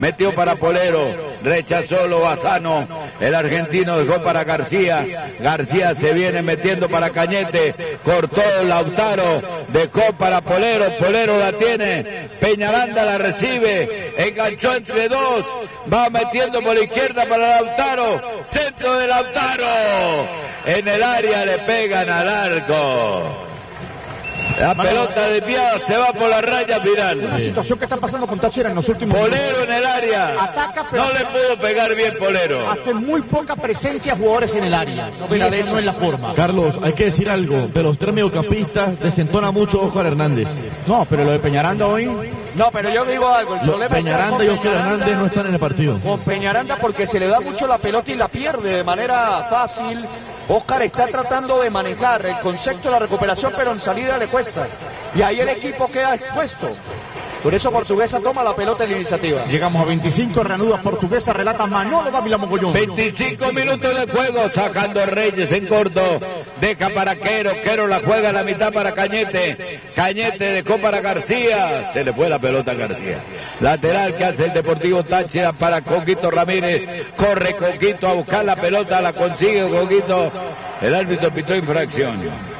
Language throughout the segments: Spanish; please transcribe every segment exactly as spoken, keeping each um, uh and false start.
Metió para Polero, rechazó Lobazano, el argentino dejó para García, García se viene metiendo para Cañete, cortó Lautaro, dejó para Polero, Polero la tiene, Peñaranda la recibe, enganchó entre dos, va metiendo por la izquierda para Lautaro, centro de Lautaro, en el área le pegan al arco. La pelota desviada se va por la raya final. Una situación que está pasando con Táchira en los últimos Polero minutos. en el área. Ataca, pero no le pudo pegar bien Polero. Hace muy poca presencia jugadores en el área. No, y eso no es la forma. Carlos, hay que decir algo. De los tres mediocampistas desentona mucho Oscar Hernández. No, pero lo de Peñaranda hoy... No, pero yo digo algo. El Lo, problema Peñaranda y Oscar Hernández no están en el partido. Con Peñaranda porque se le da mucho la pelota y la pierde de manera fácil. Oscar está tratando de manejar el concepto de la recuperación, pero en salida le cuesta. Y ahí el equipo queda expuesto. Por eso Portuguesa toma la pelota en la iniciativa. Llegamos a veinticinco, reanuda Portuguesa, relata Manolo Dávila Mogollón. veinticinco minutos de juego, sacando Reyes en corto, deja para Quero, Quero la juega a la mitad para Cañete, Cañete dejó para García, se le fue la pelota a García. Lateral que hace el Deportivo Táchira para Coquito Ramírez, corre Coquito a buscar la pelota, la consigue Coquito, el árbitro pitó infracción.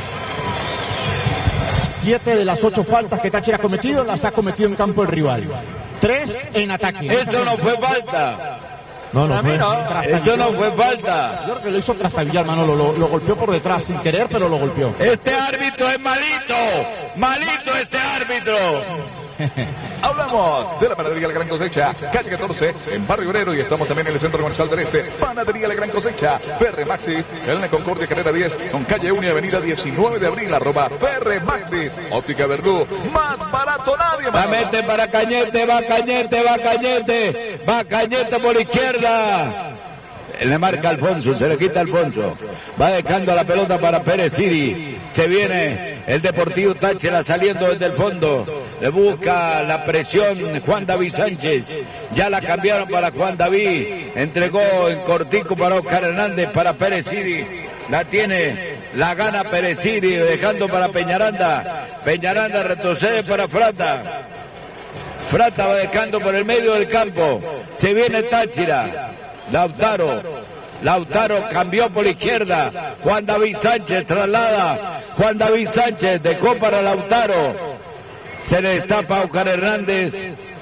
Siete de las ocho faltas que Táchira ha cometido las ha cometido en campo el rival. Tres en ataque. Eso no fue falta. No, no fue. No, Eso no fue falta. Yo creo que lo hizo trastabillar, Manolo. Lo, lo golpeó por detrás sin querer, pero lo golpeó. Este árbitro es malito. Malito este árbitro. Hablamos de la Panadería La Gran Cosecha, calle catorce, en Barrio Obrero, y estamos también en el Centro Comercial del Este. Panadería La Gran Cosecha, Ferre Maxis, en la Concordia, carrera diez, con calle uno y avenida diecinueve de abril, arroba Ferre Maxis. Óptica Verdú, más barato nadie más. La mete para Cañete, va Cañete, va Cañete, va Cañete por la izquierda. Le marca Alfonso, se le quita Alfonso. Va dejando la pelota para Pérez Siri. Se viene el Deportivo Táchira saliendo desde el fondo. Le busca la presión Juan David Sánchez. Ya la cambiaron para Juan David. Entregó en cortico para Oscar Hernández, para Pérez Siri. La tiene, la gana Pérez Siri, dejando para Peñaranda. Peñaranda retrocede para Frata. Frata va dejando por el medio del campo. Se viene Táchira. Lautaro, Lautaro cambió por la izquierda, Juan David Sánchez traslada, Juan David Sánchez dejó para Lautaro, se le destapa a Oscar Hernández,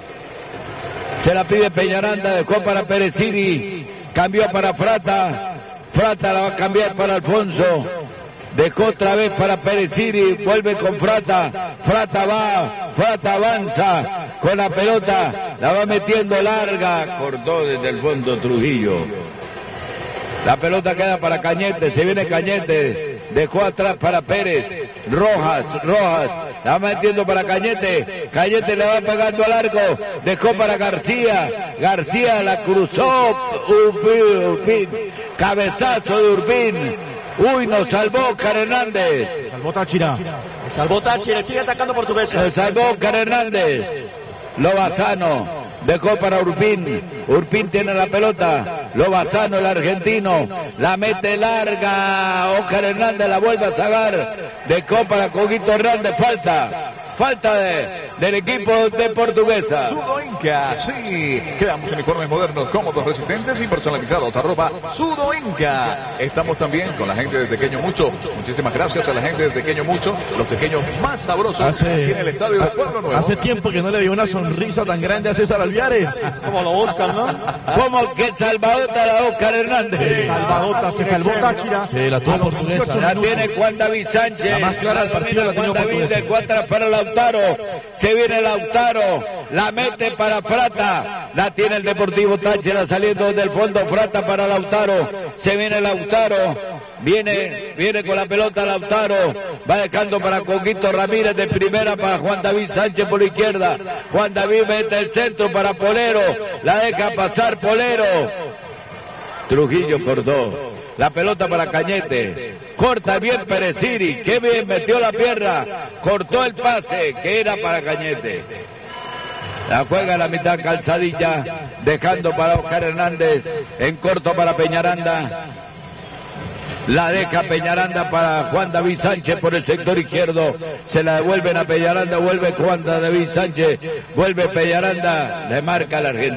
se la pide Peñaranda, dejó para Perecini, cambió para Frata, Frata la va a cambiar para Alfonso, dejó otra vez para Perecini, vuelve con Frata, Frata va, Frata avanza con la pelota, la va metiendo larga, cortó desde el fondo Trujillo. La pelota queda para Cañete, se viene Cañete, dejó atrás para Pérez, Rojas, Rojas, la va metiendo para Cañete, Cañete le va pegando al arco, dejó para García, García la cruzó, Urbín, Urbín, cabezazo de Urbín. Uy, nos salvó Oscar Hernández. Salvó Táchira. Salvó Táchira, sigue atacando Portuguesa. Nos salvó Oscar Hernández. Lobazano dejó para Urpín. Urpín tiene la pelota. Lobazano, el argentino, la mete larga. Oscar Hernández la vuelve a sacar. Dejó para Coquito Hernández. Falta. Falta de, del equipo de Portuguesa. Sudo Inca, sí. Creamos uniformes modernos, cómodos, resistentes y personalizados. Arroba Sudo Inca. Estamos también con la gente de Tequeño Mucho. Muchísimas gracias a la gente de Tequeño Mucho. Los tequeños más sabrosos Hace, aquí en el estadio de Pueblo Nuevo. Hace tiempo que no le dio una sonrisa tan grande a César Alviares. Como lo buscan, ¿no? Como que salvadota la Oscar Hernández. Salvadota, se salvó Táchira. Sí, la tuvo Portuguesa. La tiene Juan David Sánchez. La más clara del partido la Juan tiene David Portuguesa. de cuatro para la Lautaro, se viene Lautaro, la mete para Frata, la tiene el Deportivo Táchira saliendo del fondo, Frata para Lautaro, se viene Lautaro, viene, viene con la pelota Lautaro, va dejando para Coquito Ramírez de primera para Juan David Sánchez por la izquierda, Juan David mete el centro para Polero, la deja pasar Polero, Trujillo cortó. La pelota para Cañete, corta bien Perecini, qué bien metió la pierna, cortó el pase que era para Cañete. La juega a la mitad Calzadilla, dejando para Oscar Hernández, en corto para Peñaranda. La deja Peñaranda para Juan David Sánchez por el sector izquierdo. Se la devuelven a Peñaranda, vuelve Juan David Sánchez, vuelve Peñaranda, le marca la Argentina.